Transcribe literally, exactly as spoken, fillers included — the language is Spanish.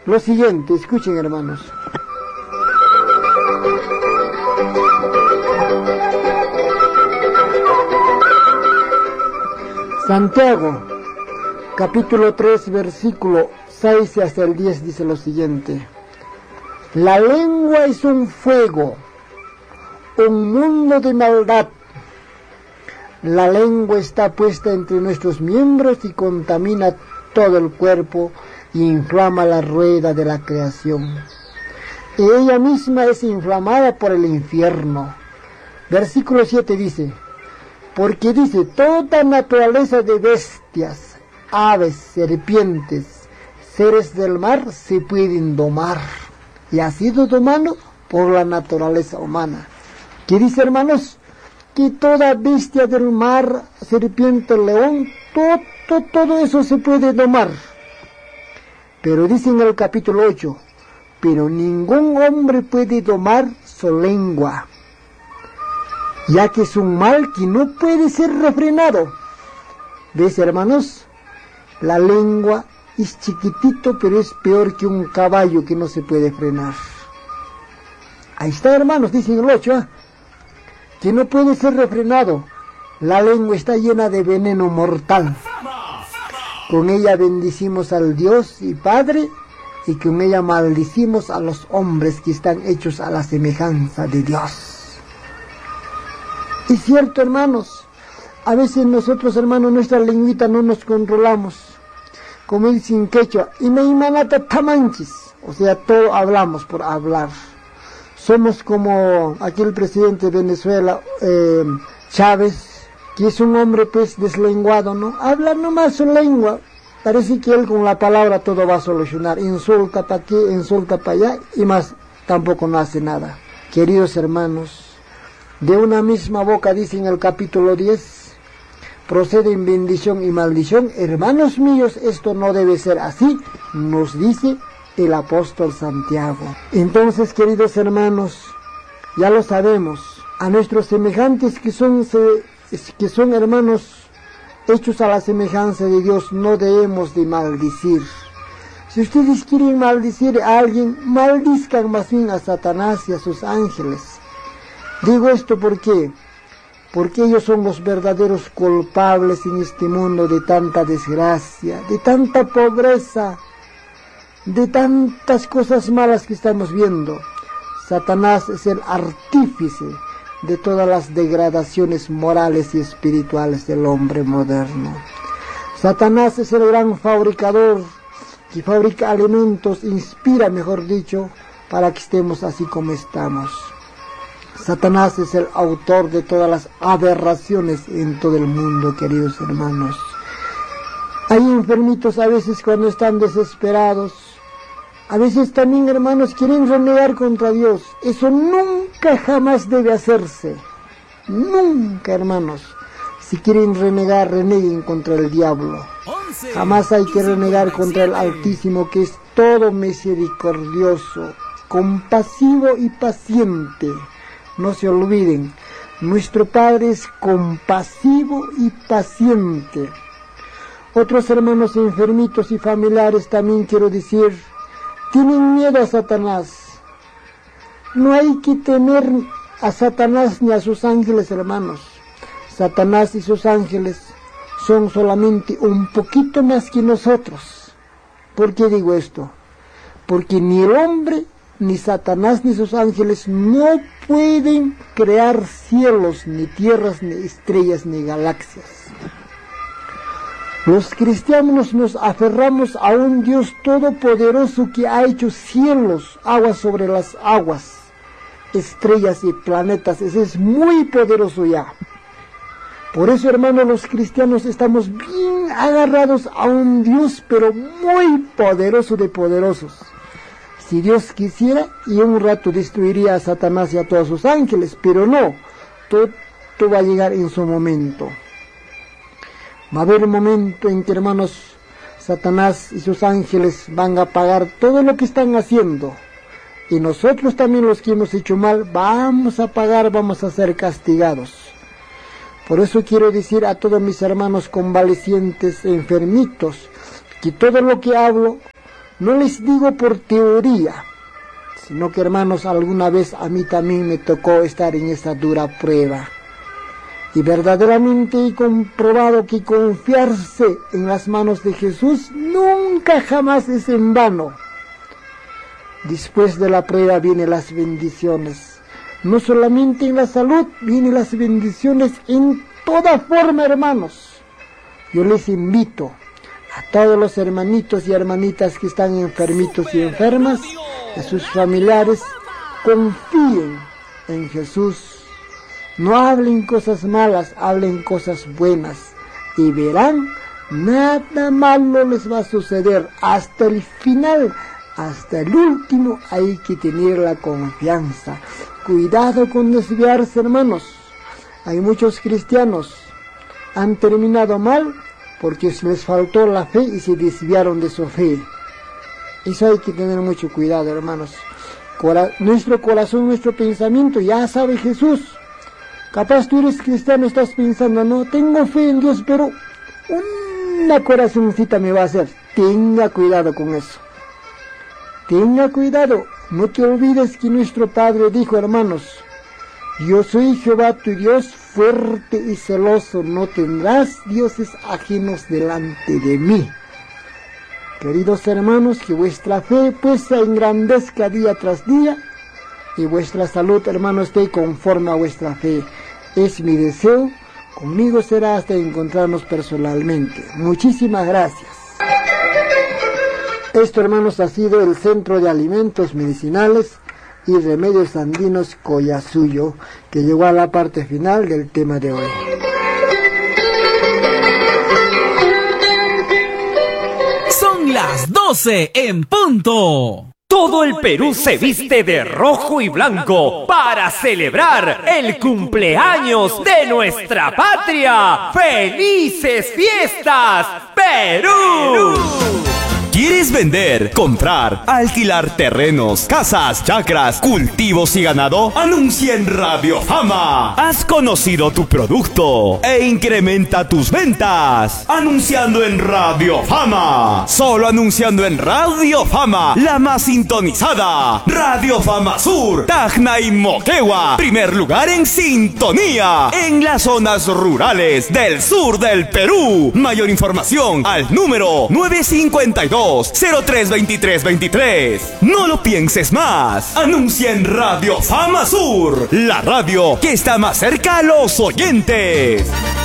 lo siguiente, escuchen hermanos. Santiago, capítulo tres, versículo seis hasta el diez dice lo siguiente. La lengua es un fuego, un mundo de maldad. La lengua está puesta entre nuestros miembros y contamina todo el cuerpo y inflama la rueda de la creación. Y ella misma es inflamada por el infierno. Versículo siete dice, porque dice, toda naturaleza de bestias, aves, serpientes, seres del mar se pueden domar. Y ha sido domado por la naturaleza humana. ¿Qué dice, hermanos? Que toda bestia del mar, serpiente, león, todo, todo, todo eso se puede domar. Pero dice en el capítulo ocho, pero ningún hombre puede domar su lengua, ya que es un mal que no puede ser refrenado. ¿Ves, hermanos? La lengua es chiquitito, pero es peor que un caballo que no se puede frenar. Ahí está, hermanos, dice en el ocho, ¿eh? que no puede ser refrenado. La lengua está llena de veneno mortal. Con ella bendicimos al Dios y Padre, y con ella maldicimos a los hombres que están hechos a la semejanza de Dios. Es cierto, hermanos, a veces nosotros, hermanos, nuestra lengüita no nos controlamos. Como dicen quechua, y me imanata tamanchis, o sea, todo hablamos por hablar. Somos como aquel presidente de Venezuela, eh, Chávez, que es un hombre pues deslenguado, ¿no? Habla nomás su lengua. Parece que él con la palabra todo va a solucionar. Insulta para aquí, insulta para allá, y más tampoco no hace nada. Queridos hermanos, de una misma boca dice en el capítulo diez, proceden bendición y maldición. Hermanos míos, esto no debe ser así, nos dice el apóstol Santiago. Entonces, queridos hermanos, ya lo sabemos, a nuestros semejantes que son, que son hermanos hechos a la semejanza de Dios, no debemos de maldecir. Si ustedes quieren maldecir a alguien, maldizcan más bien a Satanás y a sus ángeles. Digo esto porque porque ellos son los verdaderos culpables en este mundo de tanta desgracia, de tanta pobreza, de tantas cosas malas que estamos viendo. Satanás es el artífice de todas las degradaciones morales y espirituales del hombre moderno. Satanás es el gran fabricador que fabrica alimentos, inspira, mejor dicho, para que estemos así como estamos. Satanás es el autor de todas las aberraciones en todo el mundo, queridos hermanos. Hay enfermitos a veces cuando están desesperados. A veces también, hermanos, quieren renegar contra Dios. Eso nunca jamás debe hacerse. Nunca, hermanos. Si quieren renegar, reneguen contra el diablo. Jamás hay que renegar contra el Altísimo, que es todo misericordioso, compasivo y paciente. No se olviden, nuestro Padre es compasivo y paciente. Otros hermanos enfermitos y familiares también quiero decir, tienen miedo a Satanás. No hay que temer a Satanás ni a sus ángeles, hermanos. Satanás y sus ángeles son solamente un poquito más que nosotros. ¿Por qué digo esto? Porque ni el hombre, ni Satanás, ni sus ángeles no pueden crear cielos, ni tierras, ni estrellas, ni galaxias. Los cristianos nos aferramos a un Dios todopoderoso que ha hecho cielos, aguas sobre las aguas, estrellas y planetas. Ese es muy poderoso ya. Por eso, hermanos, los cristianos estamos bien agarrados a un Dios, pero muy poderoso de poderosos. Si Dios quisiera, y un rato destruiría a Satanás y a todos sus ángeles, pero no, todo, todo va a llegar en su momento. Va a haber un momento en que, hermanos, Satanás y sus ángeles van a pagar todo lo que están haciendo. Y nosotros también, los que hemos hecho mal, vamos a pagar, vamos a ser castigados. Por eso quiero decir a todos mis hermanos convalecientes, enfermitos, que todo lo que hablo No les digo por teoría, sino que, hermanos, alguna vez a mí también me tocó estar en esta dura prueba. Y verdaderamente he comprobado que confiarse en las manos de Jesús nunca jamás es en vano. Después de la prueba vienen las bendiciones. No solamente en la salud, vienen las bendiciones en toda forma, hermanos. Yo les invito a todos los hermanitos y hermanitas que están enfermitos y enfermas, a sus familiares, confíen en Jesús. No hablen cosas malas, hablen cosas buenas y verán, nada malo les va a suceder. Hasta el final, hasta el último, hay que tener la confianza. Cuidado con desviarse, hermanos. Hay muchos cristianos han terminado mal porque les faltó la fe y se desviaron de su fe. Eso hay que tener mucho cuidado, hermanos. Cora- nuestro corazón, nuestro pensamiento, ya sabe Jesús. Capaz tú eres cristiano, estás pensando, no, tengo fe en Dios, pero una corazoncita me va a hacer. Tenga cuidado con eso. Tenga cuidado. No te olvides que nuestro Padre dijo, hermanos, yo soy Jehová tu Dios, fuerte y celoso, no tendrás dioses ajenos delante de mí. Queridos hermanos, que vuestra fe pues se engrandezca día tras día y vuestra salud, hermanos, esté conforme a vuestra fe. Es mi deseo. Conmigo será hasta encontrarnos personalmente. Muchísimas gracias. Esto, hermanos, ha sido el Centro de Alimentos Medicinales y Remedios Andinos Collasuyo, que llegó a la parte final del tema de hoy. Son las doce en punto. Todo el Perú se viste de rojo y blanco para celebrar el cumpleaños de nuestra patria. ¡Felices fiestas, Perú! ¿Quieres vender, comprar, alquilar terrenos, casas, chacras, cultivos y ganado? Anuncia en Radio Fama. Has conocido tu producto e incrementa tus ventas. Anunciando en Radio Fama. Solo anunciando en Radio Fama, la más sintonizada. Radio Fama Sur, Tacna y Moquegua. Primer lugar en sintonía en las zonas rurales del sur del Perú. Mayor información al número nueve cinco dos, cero tres veintitrés veintitrés. No lo pienses más. Anuncia en Radio Fama Sur, la radio que está más cerca a los oyentes.